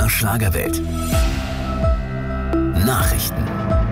MDR Schlagerwelt. Nachrichten.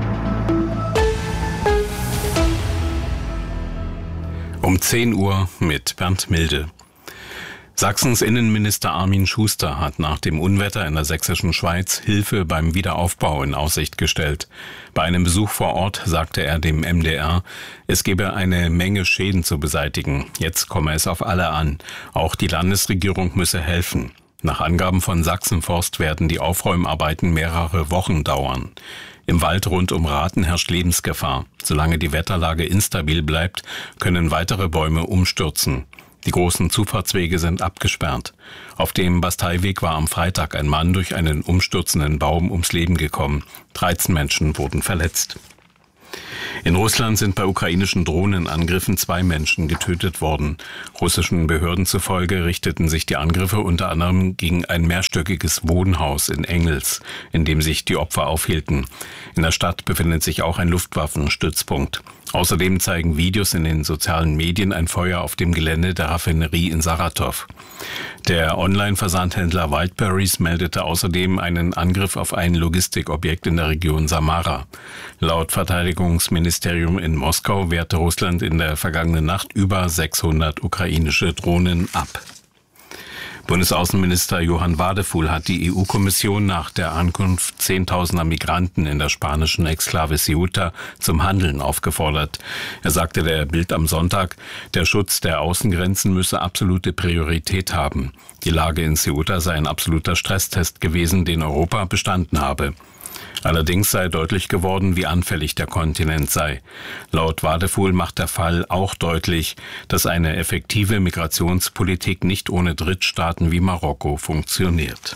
Um 10 Uhr mit Bernd Milde. Sachsens Innenminister Armin Schuster hat nach dem Unwetter in der sächsischen Schweiz Hilfe beim Wiederaufbau in Aussicht gestellt. Bei einem Besuch vor Ort sagte er dem MDR, es gebe eine Menge Schäden zu beseitigen. Jetzt komme es auf alle an. Auch die Landesregierung müsse helfen. Nach Angaben von Sachsenforst werden die Aufräumarbeiten mehrere Wochen dauern. Im Wald rund um Rathen herrscht Lebensgefahr. Solange die Wetterlage instabil bleibt, können weitere Bäume umstürzen. Die großen Zufahrtswege sind abgesperrt. Auf dem Basteiweg war am Freitag ein Mann durch einen umstürzenden Baum ums Leben gekommen. 13 Menschen wurden verletzt. In Russland sind bei ukrainischen Drohnenangriffen 2 Menschen getötet worden. Russischen Behörden zufolge richteten sich die Angriffe unter anderem gegen ein mehrstöckiges Wohnhaus in Engels, in dem sich die Opfer aufhielten. In der Stadt befindet sich auch ein Luftwaffenstützpunkt. Außerdem zeigen Videos in den sozialen Medien ein Feuer auf dem Gelände der Raffinerie in Saratow. Der Online-Versandhändler Wildberries meldete außerdem einen Angriff auf ein Logistikobjekt in der Region Samara. Laut Verteidigungsministerium in Moskau wehrte Russland in der vergangenen Nacht über 600 ukrainische Drohnen ab. Bundesaußenminister Johann Wadefuhl hat die EU-Kommission nach der Ankunft 10.000er Migranten in der spanischen Exklave Ceuta zum Handeln aufgefordert. Er sagte der Bild am Sonntag, der Schutz der Außengrenzen müsse absolute Priorität haben. Die Lage in Ceuta sei ein absoluter Stresstest gewesen, den Europa bestanden habe. Allerdings sei deutlich geworden, wie anfällig der Kontinent sei. Laut Wadefuhl macht der Fall auch deutlich, dass eine effektive Migrationspolitik nicht ohne Drittstaaten wie Marokko funktioniert.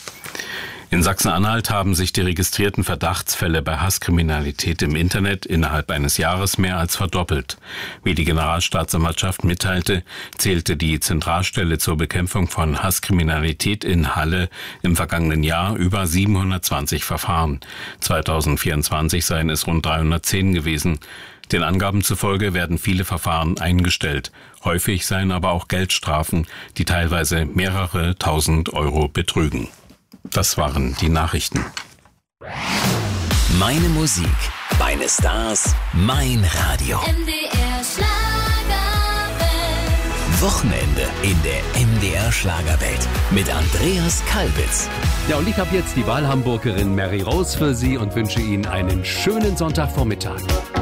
In Sachsen-Anhalt haben sich die registrierten Verdachtsfälle bei Hasskriminalität im Internet innerhalb eines Jahres mehr als verdoppelt. Wie die Generalstaatsanwaltschaft mitteilte, zählte die Zentralstelle zur Bekämpfung von Hasskriminalität in Halle im vergangenen Jahr über 720 Verfahren. 2024 seien es rund 310 gewesen. Den Angaben zufolge werden viele Verfahren eingestellt. Häufig seien aber auch Geldstrafen, die teilweise mehrere tausend Euro betrügen. Das waren die Nachrichten. Meine Musik, meine Stars, mein Radio. MDR Schlagerwelt. Wochenende in der MDR Schlagerwelt mit Andreas Kalbitz. Ja, und ich habe jetzt die Wahlhamburgerin Mary Rose für Sie und wünsche Ihnen einen schönen Sonntagvormittag.